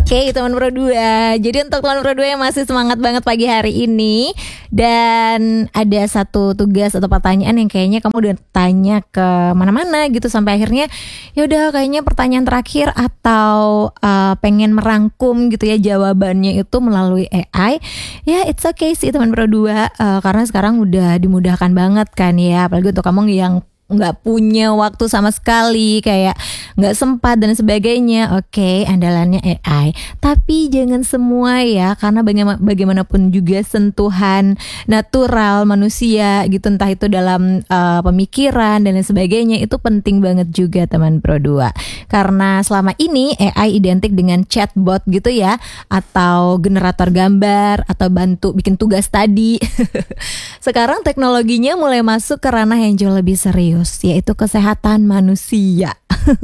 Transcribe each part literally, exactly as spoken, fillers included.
Oke, teman Pro dua. Jadi untuk teman Pro dua yang masih semangat banget pagi hari ini, dan ada satu tugas atau pertanyaan yang kayaknya kamu udah tanya ke mana-mana gitu sampai akhirnya ya udah kayaknya pertanyaan terakhir atau uh, pengen merangkum gitu ya jawabannya itu melalui A I. Ya it's okay sih teman Pro dua, uh, karena sekarang udah dimudahkan banget kan ya, apalagi untuk kamu yang nggak punya waktu sama sekali, kayak nggak sempat dan sebagainya. Oke, andalannya A I. Tapi jangan semua ya, karena baga- bagaimanapun juga sentuhan natural manusia gitu, entah itu dalam uh, pemikiran dan lain sebagainya, itu penting banget juga teman Pro dua. Karena selama ini A I identik dengan chatbot gitu ya, atau generator gambar, atau bantu bikin tugas tadi. Sekarang teknologinya mulai masuk ke ranah yang jauh lebih serius, yaitu kesehatan manusia.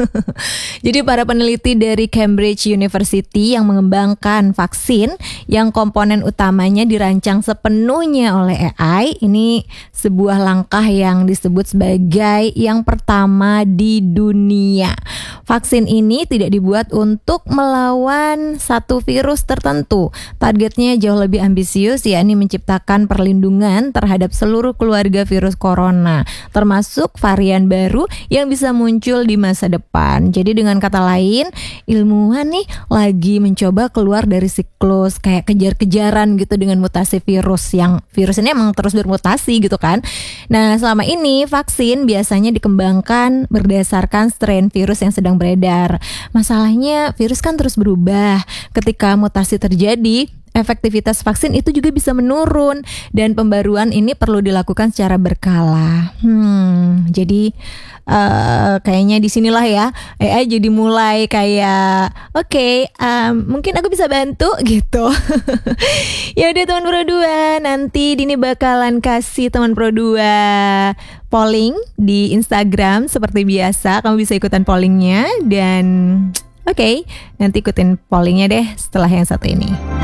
Jadi para peneliti dari Cambridge University yang mengembangkan vaksin yang komponen utamanya dirancang sepenuhnya oleh A I, ini sebuah langkah yang disebut sebagai yang pertama di dunia. Vaksin ini tidak dibuat untuk melawan satu virus tertentu. Targetnya jauh lebih ambisius, yakni menciptakan perlindungan terhadap seluruh keluarga virus corona, termasuk varian baru yang bisa muncul di masa depan. Jadi dengan kata lain, ilmuwan nih lagi mencoba keluar dari siklus kayak kejar-kejaran gitu dengan mutasi virus, yang virus ini emang terus bermutasi gitu kan. Nah, selama ini vaksin biasanya dikembangkan berdasarkan strain virus yang sedang beredar. Masalahnya virus kan terus berubah. Ketika mutasi terjadi, efektivitas vaksin itu juga bisa menurun, dan pembaruan ini perlu dilakukan secara berkala. Hmm, jadi uh, kayaknya disinilah ya A I jadi mulai kayak oke, okay, um, mungkin aku bisa bantu gitu. Ya udah teman Pro dua, nanti Dini bakalan kasih teman Pro dua polling di Instagram seperti biasa. Kamu bisa ikutan pollingnya, dan oke, okay, nanti ikutin pollingnya deh setelah yang satu ini.